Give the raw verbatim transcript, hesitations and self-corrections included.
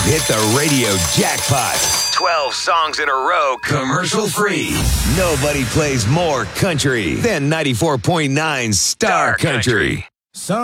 We've hit the radio jackpot. twelve songs in a row, commercial free. Nobody plays more country than ninety-four point nine Star Country.